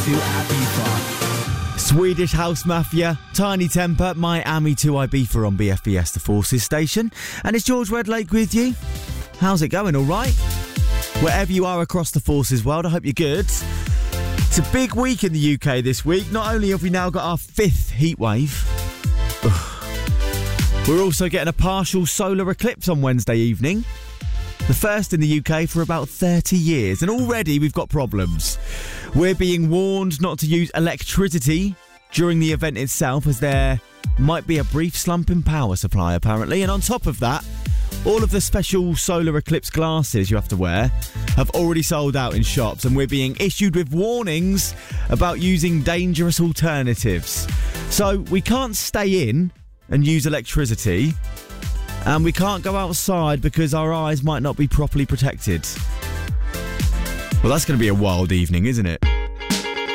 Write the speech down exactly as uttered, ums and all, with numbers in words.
to Ibiza. Swedish House Mafia, Tiny Temper, Miami to Ibiza on B F B S, the Forces station. And it's George Redlake with you. How's it going, all right? Wherever you are across the Forces world, I hope you're good. It's a big week in the U K this week. Not only have we now got our fifth heat wave, we're also getting a partial solar eclipse on Wednesday evening. The first in the U K for about thirty years. And already we've got problems. We're being warned not to use electricity during the event itself, as there might be a brief slump in power supply, apparently. And on top of that, all of the special solar eclipse glasses you have to wear have already sold out in shops, and we're being issued with warnings about using dangerous alternatives. So we can't stay in and use electricity, and we can't go outside because our eyes might not be properly protected. Well, that's going to be a wild evening, isn't it?